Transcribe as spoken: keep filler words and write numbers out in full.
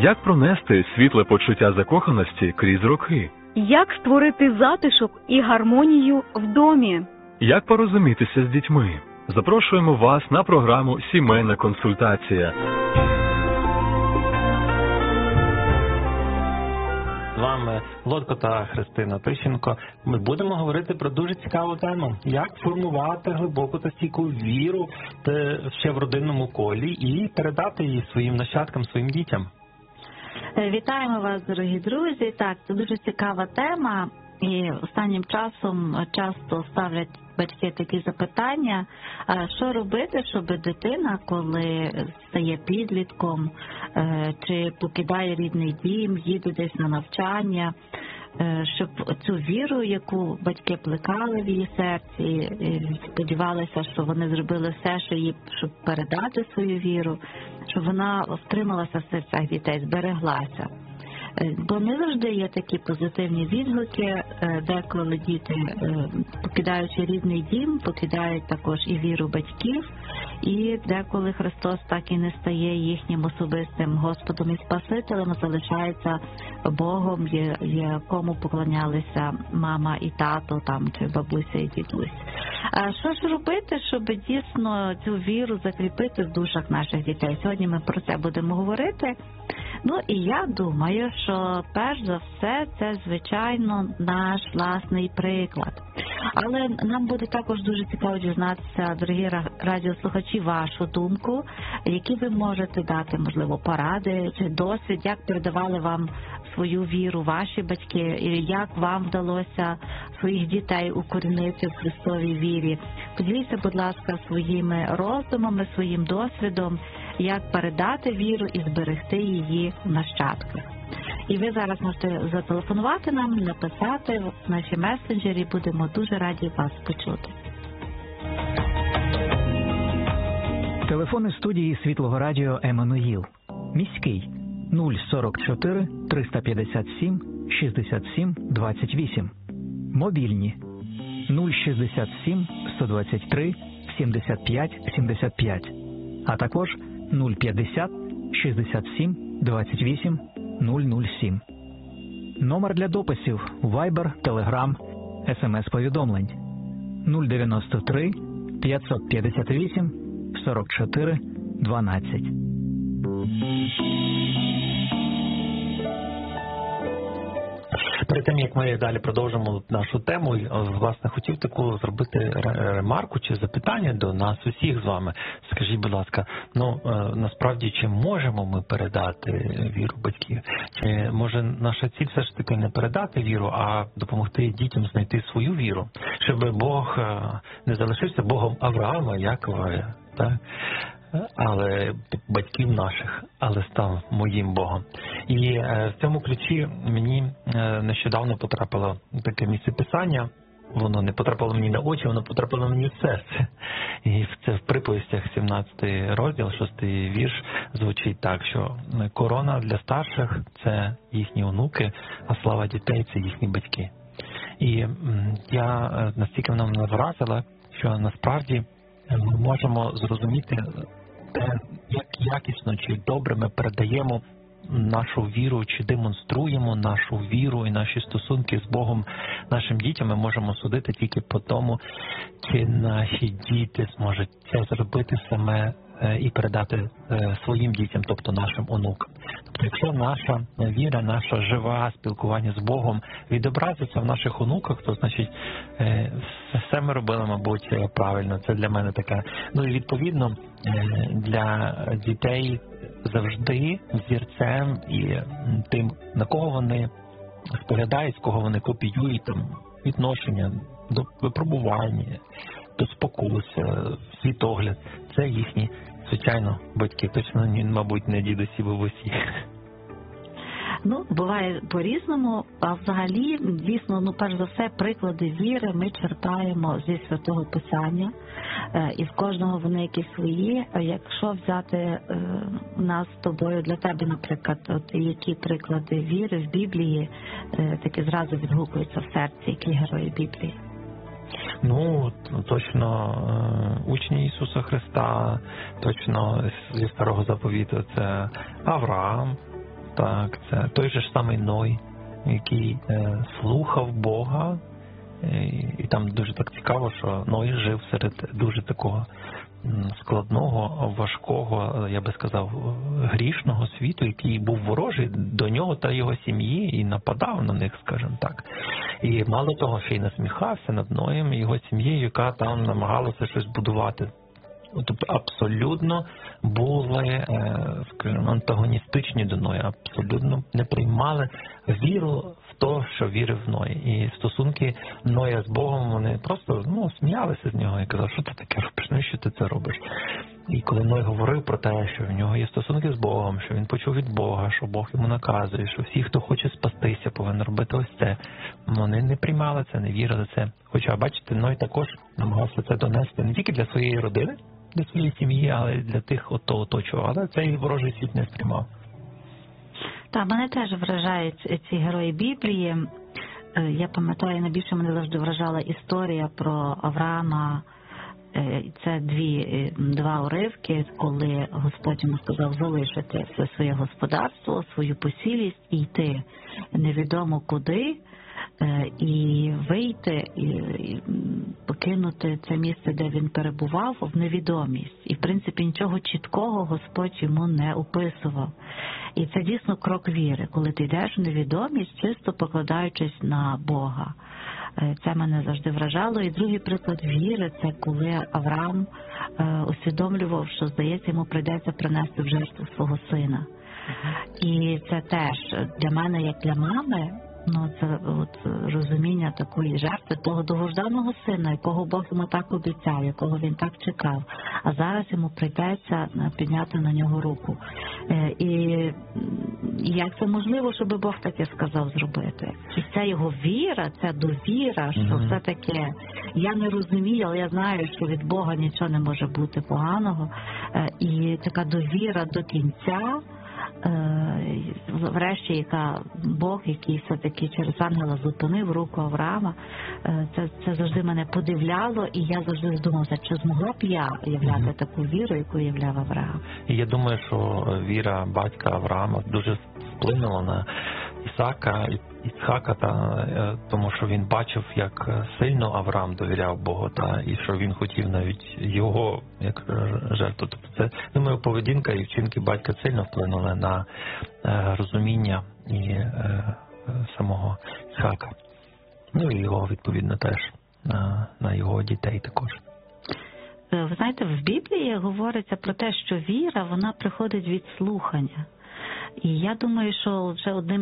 Як пронести світле почуття закоханості крізь роки? Як створити затишок і гармонію в домі? Як порозумітися з дітьми? Запрошуємо вас на програму «Сімейна консультація». З вами Володко та Христина Тищенко. Ми будемо говорити про дуже цікаву тему. Як формувати глибоку та стійку віру ще в родинному колі і передати її своїм нащадкам, своїм дітям. Вітаємо вас, дорогі друзі. Так, це дуже цікава тема. І останнім часом часто ставлять батьки такі запитання, що робити, щоб дитина, коли стає підлітком, чи покидає рідний дім, їде десь на навчання, щоб цю віру, яку батьки плекали в її серці, сподівалися, що вони зробили все, що їй, щоб передати свою віру, щоб вона втрималася в серцях дітей, збереглася. Бо не завжди є такі позитивні відгуки, деколи діти, покидаючи рідний дім, покидають також і віру батьків, і деколи Христос так і не стає їхнім особистим Господом і Спасителем, залишається Богом, якому поклонялися мама і тато, там, чи бабуся і дідусь. А що ж робити, щоб дійсно цю віру закріпити в душах наших дітей? Сьогодні ми про це будемо говорити. Ну і я думаю, що перш за все це, звичайно, наш власний приклад. Але нам буде також дуже цікаво дізнатися, дорогі радіослухачі, вашу думку, які ви можете дати, можливо, поради чи досвід, як передавали вам свою віру ваші батьки, і як вам вдалося своїх дітей укорінити в Христовій вірі. Поділіться, будь ласка, своїми роздумами, своїм досвідом, як передати віру і зберегти її в нащадках. І ви зараз можете зателефонувати нам, написати в наші месенджері, будемо дуже раді вас почути. Телефони студії Світлого радіо Еммануїл. Міський нуль сорок чотири триста п'ятдесят сім шістдесят сім двадцять вісім. Мобільні нуль шістдесят сім сто двадцять три сімдесят п'ять сімдесят п'ять, а також нуль п'ятдесят шістдесят сім двадцять вісім нуль нуль сім. Номер для дописів Viber, Telegram, ес ем ес-повідомлень нуль дев'яносто три п'ятсот п'ятдесят вісім сорок чотири дванадцять. Перед тим, як ми далі продовжимо нашу тему, власне, хотів таку зробити ремарку чи запитання до нас усіх з вами. Скажіть, будь ласка, ну, насправді, чи можемо ми передати віру батьків? Чи може наша ціль все ж таки не передати віру, а допомогти дітям знайти свою віру? Щоб Бог не залишився Богом Авраама, Якова, так? Але батьків наших, але став моїм Богом. І в цьому ключі мені нещодавно потрапило таке місце писання. Воно не потрапило мені на очі, воно потрапило мені в серце. І це в приповістях сімнадцятий розділ, шостий вірш звучить так, що корона для старших – це їхні онуки, а слава дітей – це їхні батьки. І я настільки вона мене вразила, що насправді ми можемо зрозуміти те, як якісно чи добре ми передаємо нашу віру, чи демонструємо нашу віру і наші стосунки з Богом нашим дітям. Ми можемо судити тільки по тому, чи наші діти зможуть це зробити саме і передати своїм дітям, тобто нашим онукам. Тобто, якщо наша віра, наше живе спілкування з Богом відобразиться в наших онуках, то, значить, все ми робили, мабуть, правильно. Це для мене таке. Ну і, відповідно, для дітей завжди взірцем і тим, на кого вони споглядають, з кого вони копіюють, там, відношення до випробування, до спокус, світогляд. Це їхні, звичайно, батьки. Точно, мабуть, не дідусі, бабусі. Ну, буває по-різному, а взагалі, дійсно, ну, перш за все, приклади віри ми черпаємо зі Святого Писання, і в кожного вони якісь свої. Якщо взяти нас з тобою, для тебе, наприклад, от які приклади віри в Біблії таки зразу відгукуються в серці, які герої Біблії? Ну, точно учні Ісуса Христа, точно зі Старого Заповіту це Авраам, Так, це той же ж самий Ной, який е, слухав Бога. І там дуже так цікаво, що Ной жив серед дуже такого складного, важкого, я би сказав, грішного світу, який був ворожий до нього та його сім'ї і нападав на них, скажімо так. І мало того, ще й насміхався над Ноєм і його сім'єю, яка там намагалася щось будувати. Тобто абсолютно були, скажімо, антагоністичні до Ноя, абсолютно не приймали віру в те, що вірив Ной. І стосунки Ноя з Богом, вони просто ну, сміялися з нього і казали, що ти таке робиш, ну що ти це робиш? І коли Ной говорив про те, що в нього є стосунки з Богом, що він почув від Бога, що Бог йому наказує, що всі, хто хоче спастися, повинен робити ось це, вони не приймали це, не вірили це. Хоча, бачите, Ной також намагався це донести не тільки для своєї родини, для своєї сім'ї, але й для тих, хто оточував. Але цей ворожий світ не сприймав. Так, мене теж вражають ці герої Біблії. Я пам'ятаю, найбільше мене завжди вражала історія про Авраама. Це дві, два уривки, коли Господь йому сказав залишити все своє господарство, свою посілість і йти невідомо куди, і вийти, і покинути це місце, де він перебував, в невідомість. І, в принципі, нічого чіткого Господь йому не описував. І це дійсно крок віри, коли ти йдеш в невідомість, чисто покладаючись на Бога. Це мене завжди вражало. І другий приклад віри – це коли Авраам усвідомлював, що, здається, йому прийдеться принести в жертву свого сина. І це теж для мене, як для мами, ну, це от розуміння такої жертви, того довгожданого сина, якого Бог йому так обіцяв, якого він так чекав, а зараз йому прийдеться підняти на нього руку. І як це можливо, щоб Бог таке сказав зробити? І це його віра, це довіра, що mm-hmm. все-таки я не розумію, але я знаю, що від Бога нічого не може бути поганого. І така довіра до кінця, врешті, яка Бог, який все-таки через ангела зупинив руку Авраама, це, це завжди мене подивляло, і я завжди здумався, чи змогла б я являти mm-hmm. таку віру, яку являв Авраам. І я думаю, що віра батька Авраама дуже вплинула на Ісака, Іцхака, та, тому що він бачив, як сильно Авраам довіряв Богу, та, і що він хотів навіть його як жертву. Тобто це, думаю, поведінка і вчинки батька сильно вплинули на е, розуміння і е, самого Іцхака. Ну і його, відповідно, теж на, на його дітей також. Ви знаєте, в Біблії говориться про те, що віра, вона приходить від слухання. І я думаю, що вже одним